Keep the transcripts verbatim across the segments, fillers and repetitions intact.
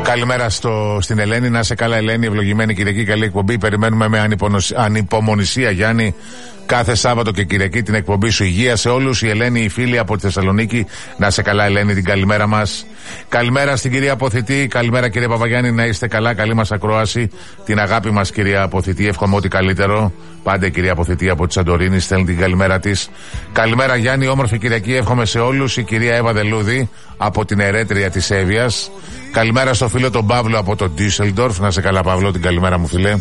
Καλημέρα στο, στην Ελένη. Να είσαι καλά, Ελένη. Ευλογημένη Κυριακή, καλή εκπομπή. Περιμένουμε με ανυπομονησία, Γιάννη, κάθε Σάββατο και Κυριακή την εκπομπή σου. Υγεία σε όλους. Η Ελένη, η φίλη από τη Θεσσαλονίκη. Να είσαι καλά, Ελένη, την καλημέρα μας. Καλημέρα στην κυρία Αποθητή. Καλημέρα, κύριε Παπαγιάννη, να είστε καλά. Καλή μας ακρόαση. Την αγάπη μας, κυρία Αποθητή. Εύχομαι ό,τι καλύτερο. Πάντα η κυρία Αποθητή από τη Σαντορίνη στέλνει την καλημέρα της. Καλημέρα, Γιάννη, όμορφη Κυριακή. Εύχομαι σε όλους. Η κυρία Εύα Δελούδη από την Ερέτρια της Εύβοιας. Καλημέρα στο φίλο τον Παύλο από το Ντίσελντορφ. Να σε καλά, Παύλο, την καλημέρα μου, φίλε.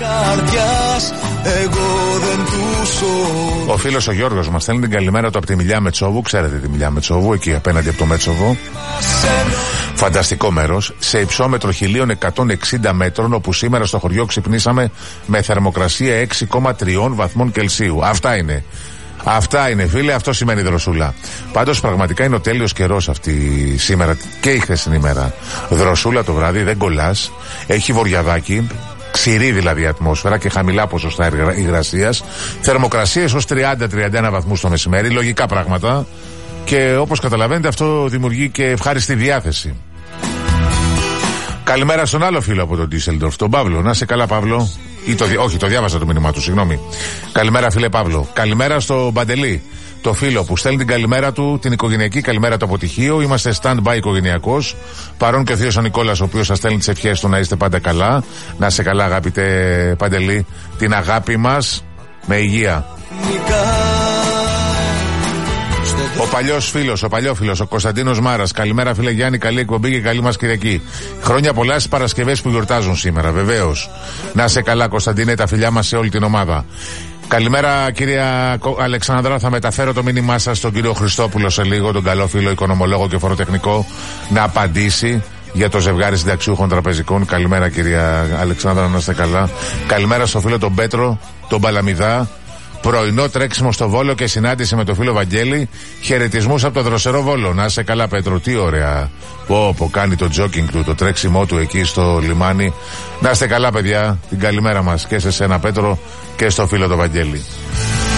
Ο φίλος ο Γιώργος μας στέλνει την καλημέρα του από τη Μιλιά Μετσόβου. Ξέρετε τη Μιλιά Μετσόβου, εκεί απέναντι από το Μέτσοβο. Φανταστικό μέρος, σε υψόμετρο χίλια εκατόν εξήντα μέτρων, όπου σήμερα στο χωριό ξυπνήσαμε με θερμοκρασία έξι κόμμα τρία βαθμών Κελσίου. Αυτά είναι. Αυτά είναι, φίλε, αυτό σημαίνει δροσούλα. Πάντως πραγματικά είναι ο τέλειος καιρός αυτή σήμερα και η χθεσινή ημέρα. Δροσούλα το βράδυ, δεν κολλάς, έχει βορειαδάκι, ξηρή δηλαδή η ατμόσφαιρα και χαμηλά ποσοστά υγρασίας. Θερμοκρασίες ως τριάντα με τριάντα ένα βαθμούς το μεσημέρι, λογικά πράγματα. Και όπως καταλαβαίνετε, αυτό δημιουργεί και ευχάριστη διάθεση. Καλημέρα στον άλλο φίλο από τον Ντίσελντορφ, τον Παύλο. Να είσαι καλά, Παύλο. Ή το, όχι, το διάβασα το μήνυμά του, συγγνώμη. Καλημέρα, φίλε Παύλο. Καλημέρα στο Μπαντελή, το φίλο που στέλνει την καλημέρα του, την οικογενειακή καλημέρα του αποτυχίου. Είμαστε stand-by οικογενειακός. Παρόν και ο θείος ο Νικόλας, ο οποίος σας στέλνει τις ευχές του να είστε πάντα καλά. Να είσαι καλά, αγαπητέ Παντελή. Την αγάπη μας με υγεία. Ο παλιός φίλος, ο παλιόφιλος, ο Κωνσταντίνος Μάρας. Καλημέρα, φίλε Γιάννη, καλή εκπομπή και καλή μας Κυριακή. Χρόνια πολλά στις Παρασκευές που γιορτάζουν σήμερα, βεβαίως. Να σε καλά, Κωνσταντίνε, τα φιλιά μας σε όλη την ομάδα. Καλημέρα, κυρία Αλεξάνδρα. Θα μεταφέρω το μήνυμά σας στον κύριο Χριστόπουλο σε λίγο, τον καλό φίλο οικονομολόγο και φοροτεχνικό, να απαντήσει για το ζευγάρι συνταξιούχων τραπεζικών. Καλημέρα, κυρία Αλεξάνδρα, να είστε καλά. Καλημέρα στο φίλο τον Πέτρο, τον Παλαμιδά. Πρωινό τρέξιμο στο Βόλο και συνάντηση με το φίλο Βαγγέλη. Χαιρετισμούς από το δροσερό Βόλο. Να είσαι καλά, Πέτρο, τι ωραία. Πω, πω, κάνει το τζόκινγκ του, το τρέξιμό του εκεί στο λιμάνι. Να είστε καλά, παιδιά. Την καλημέρα μας και σε σένα, Πέτρο, και στο φίλο το Βαγγέλη.